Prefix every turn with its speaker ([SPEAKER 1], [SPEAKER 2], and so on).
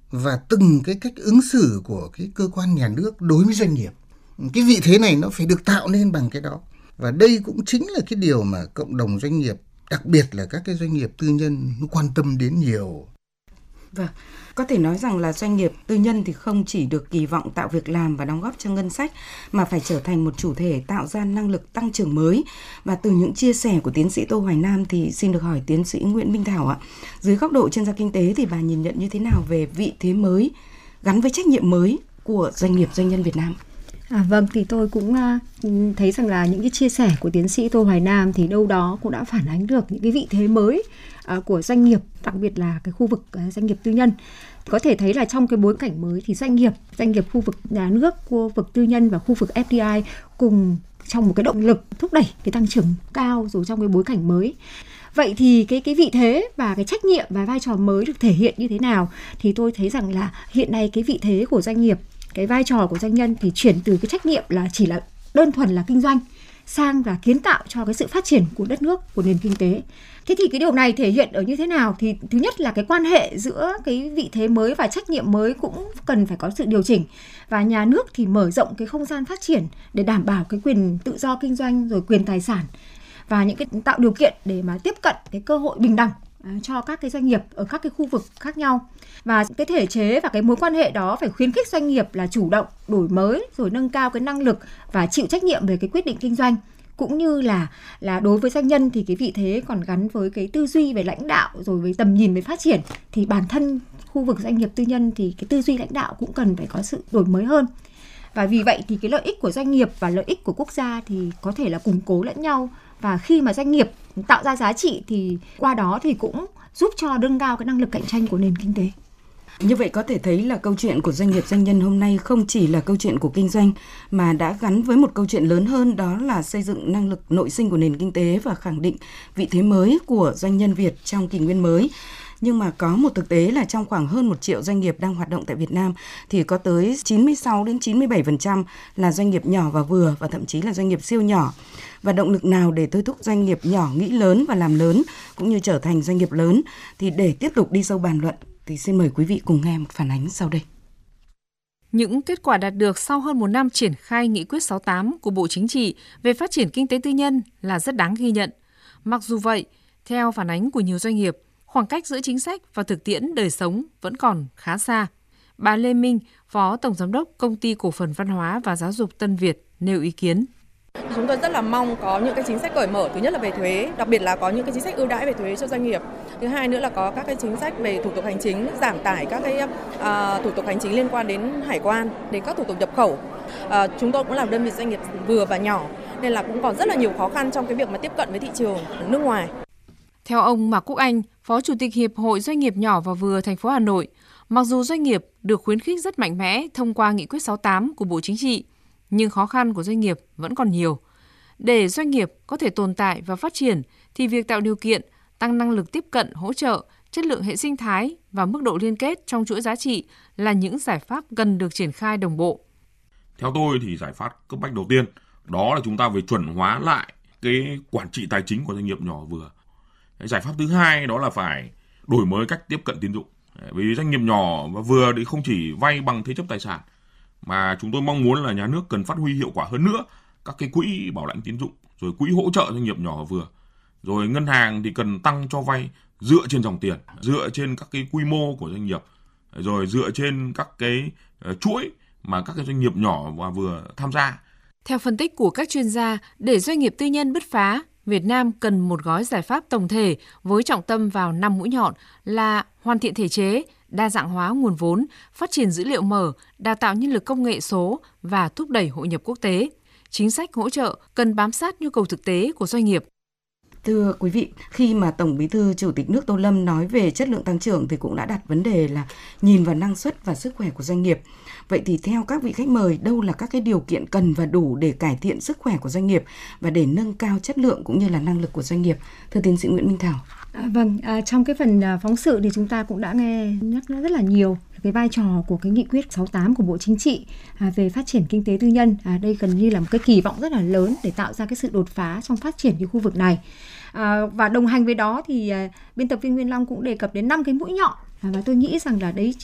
[SPEAKER 1] và từng cái cách ứng xử của cái cơ quan nhà nước đối với doanh nghiệp. Cái vị thế này nó phải được tạo nên bằng cái đó. Và đây cũng chính là cái điều mà cộng đồng doanh nghiệp, đặc biệt là các cái doanh nghiệp tư nhân quan tâm đến nhiều.
[SPEAKER 2] Vâng, có thể nói rằng là doanh nghiệp tư nhân thì không chỉ được kỳ vọng tạo việc làm và đóng góp cho ngân sách, mà phải trở thành một chủ thể tạo ra năng lực tăng trưởng mới. Và từ những chia sẻ của tiến sĩ Tô Hoài Nam thì xin được hỏi tiến sĩ Nguyễn Minh Thảo ạ, dưới góc độ chuyên gia kinh tế thì bà nhìn nhận như thế nào về vị thế mới gắn với trách nhiệm mới của doanh nghiệp doanh nhân Việt Nam?
[SPEAKER 3] Vâng, thì tôi cũng thấy rằng là những cái chia sẻ của tiến sĩ Tô Hoài Nam thì đâu đó cũng đã phản ánh được những cái vị thế mới của doanh nghiệp, đặc biệt là cái khu vực doanh nghiệp tư nhân. Có thể thấy là trong cái bối cảnh mới thì doanh nghiệp khu vực nhà nước, khu vực tư nhân và khu vực FDI cùng trong một cái động lực thúc đẩy cái tăng trưởng cao rồi trong cái bối cảnh mới. Vậy thì cái vị thế và cái trách nhiệm và vai trò mới được thể hiện như thế nào? Thì tôi thấy rằng là hiện nay cái vị thế của doanh nghiệp, cái vai trò của doanh nhân thì chuyển từ cái trách nhiệm là chỉ là đơn thuần là kinh doanh sang là kiến tạo cho cái sự phát triển của đất nước, của nền kinh tế. Thế thì cái điều này thể hiện ở như thế nào? Thì thứ nhất là cái quan hệ giữa cái vị thế mới và trách nhiệm mới cũng cần phải có sự điều chỉnh. Và nhà nước thì mở rộng cái không gian phát triển để đảm bảo cái quyền tự do kinh doanh rồi quyền tài sản và những cái tạo điều kiện để mà tiếp cận cái cơ hội bình đẳng cho các cái doanh nghiệp ở các cái khu vực khác nhau. Và cái thể chế và cái mối quan hệ đó phải khuyến khích doanh nghiệp là chủ động, đổi mới rồi nâng cao cái năng lực và chịu trách nhiệm về cái quyết định kinh doanh. Cũng như là đối với doanh nhân thì cái vị thế còn gắn với cái tư duy về lãnh đạo rồi với tầm nhìn về phát triển, thì bản thân khu vực doanh nghiệp tư nhân thì cái tư duy lãnh đạo cũng cần phải có sự đổi mới hơn. Và vì vậy thì cái lợi ích của doanh nghiệp và lợi ích của quốc gia thì có thể là củng cố lẫn nhau. Và khi mà doanh nghiệp tạo ra giá trị thì qua đó thì cũng giúp cho nâng cao cái năng lực cạnh tranh của nền kinh tế.
[SPEAKER 2] Như vậy có thể thấy là câu chuyện của doanh nghiệp doanh nhân hôm nay không chỉ là câu chuyện của kinh doanh mà đã gắn với một câu chuyện lớn hơn, đó là xây dựng năng lực nội sinh của nền kinh tế và khẳng định vị thế mới của doanh nhân Việt trong kỷ nguyên mới. Nhưng mà có một thực tế là trong khoảng hơn 1 triệu doanh nghiệp đang hoạt động tại Việt Nam thì có tới 96 đến 97% là doanh nghiệp nhỏ và vừa và thậm chí là doanh nghiệp siêu nhỏ. Và động lực nào để thôi thúc doanh nghiệp nhỏ nghĩ lớn và làm lớn cũng như trở thành doanh nghiệp lớn? Thì để tiếp tục đi sâu bàn luận thì xin mời quý vị cùng nghe một phản ánh sau đây.
[SPEAKER 4] Những kết quả đạt được sau hơn 1 năm triển khai nghị quyết 68 của Bộ Chính trị về phát triển kinh tế tư nhân là rất đáng ghi nhận. Mặc dù vậy, theo phản ánh của nhiều doanh nghiệp, khoảng cách giữa chính sách và thực tiễn đời sống vẫn còn khá xa. Bà Lê Minh, Phó Tổng Giám đốc Công ty Cổ phần Văn hóa và Giáo dục Tân Việt nêu ý kiến.
[SPEAKER 5] Chúng tôi rất là mong có những cái chính sách cởi mở, thứ nhất là về thuế, đặc biệt là có những cái chính sách ưu đãi về thuế cho doanh nghiệp. Thứ hai nữa là có các cái chính sách về thủ tục hành chính, giảm tải các cái thủ tục hành chính liên quan đến hải quan, đến các thủ tục nhập khẩu. Chúng tôi cũng là đơn vị doanh nghiệp vừa và nhỏ nên là cũng còn rất là nhiều khó khăn trong cái việc mà tiếp cận với thị trường nước ngoài.
[SPEAKER 4] Theo ông Mạc Quốc Anh, Phó Chủ tịch Hiệp hội Doanh nghiệp nhỏ và vừa thành phố Hà Nội, mặc dù doanh nghiệp được khuyến khích rất mạnh mẽ thông qua nghị quyết 68 của Bộ Chính trị, nhưng khó khăn của doanh nghiệp vẫn còn nhiều. Để doanh nghiệp có thể tồn tại và phát triển thì việc tạo điều kiện, tăng năng lực tiếp cận, hỗ trợ, chất lượng hệ sinh thái và mức độ liên kết trong chuỗi giá trị là những giải pháp cần được triển khai đồng bộ.
[SPEAKER 6] Theo tôi thì giải pháp cấp bách đầu tiên đó là chúng ta phải chuẩn hóa lại cái quản trị tài chính của doanh nghiệp nhỏ vừa. Cái giải pháp thứ hai đó là phải đổi mới cách tiếp cận tín dụng. Vì doanh nghiệp nhỏ và vừa thì không chỉ vay bằng thế chấp tài sản mà chúng tôi mong muốn là nhà nước cần phát huy hiệu quả hơn nữa các cái quỹ bảo lãnh tín dụng, rồi quỹ hỗ trợ doanh nghiệp nhỏ và vừa. Rồi ngân hàng thì cần tăng cho vay dựa trên dòng tiền, dựa trên các cái quy mô của doanh nghiệp, rồi dựa trên các cái chuỗi mà các cái doanh nghiệp nhỏ và vừa tham gia.
[SPEAKER 4] Theo phân tích của các chuyên gia, để doanh nghiệp tư nhân bứt phá, Việt Nam cần một gói giải pháp tổng thể với trọng tâm vào 5 mũi nhọn là hoàn thiện thể chế, đa dạng hóa nguồn vốn, phát triển dữ liệu mở, đào tạo nhân lực công nghệ số và thúc đẩy hội nhập quốc tế. Chính sách hỗ trợ cần bám sát nhu cầu thực tế của doanh nghiệp.
[SPEAKER 2] Thưa quý vị, khi mà Tổng Bí thư Chủ tịch nước Tô Lâm nói về chất lượng tăng trưởng thì cũng đã đặt vấn đề là nhìn vào năng suất và sức khỏe của doanh nghiệp. Vậy thì theo các vị khách mời, đâu là các cái điều kiện cần và đủ để cải thiện sức khỏe của doanh nghiệp và để nâng cao chất lượng cũng như là năng lực của doanh nghiệp? Thưa tiến sĩ Nguyễn Minh Thảo.
[SPEAKER 3] Trong cái phần phóng sự thì chúng ta cũng đã nghe nhắc rất là nhiều cái vai trò của cái nghị quyết 68 của Bộ Chính trị về phát triển kinh tế tư nhân. Đây gần như là một cái kỳ vọng rất là lớn để tạo ra cái sự đột phá trong phát triển cái khu vực này. Và đồng hành với đó thì biên tập viên Nguyên Long cũng đề cập đến 5 cái mũi nhọn và tôi nghĩ rằng là đấy